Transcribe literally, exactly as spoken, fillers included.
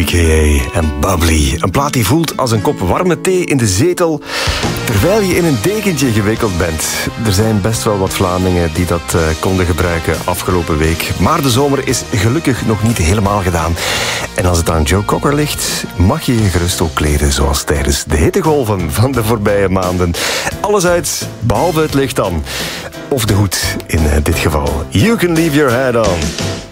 K A en Bubbly. Een plaat die voelt als een kop warme thee in de zetel, terwijl je in een dekentje gewikkeld bent. Er zijn best wel wat Vlamingen die dat uh, konden gebruiken afgelopen week. Maar de zomer is gelukkig nog niet helemaal gedaan. En als het aan Joe Cocker ligt, mag je je gerust ook kleden zoals tijdens de hittegolven van de voorbije maanden. Alles uit, behalve het licht dan. Of de hoed in dit geval. You can leave your head on.